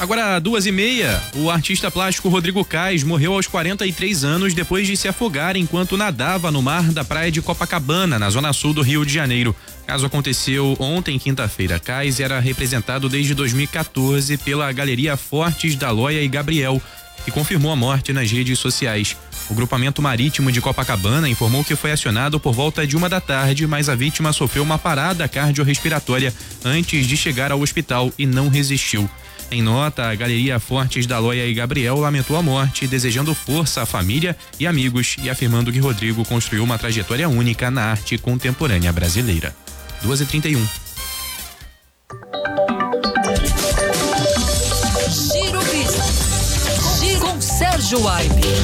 Agora, 2h30, o artista plástico Rodrigo Kais morreu aos 43 anos depois de se afogar enquanto nadava no mar da praia de Copacabana, na zona sul do Rio de Janeiro. O caso aconteceu ontem, quinta-feira. Kais era representado desde 2014 pela Galeria Fortes da Loia e Gabriel, que confirmou a morte nas redes sociais. O grupamento marítimo de Copacabana informou que foi acionado por volta de 1 da tarde, mas a vítima sofreu uma parada cardiorrespiratória antes de chegar ao hospital e não resistiu. Em nota, a Galeria Fortes da Loia e Gabriel lamentou a morte, desejando força à família e amigos e afirmando que Rodrigo construiu uma trajetória única na arte contemporânea brasileira. 2h31. Giro com Sérgio Aibe.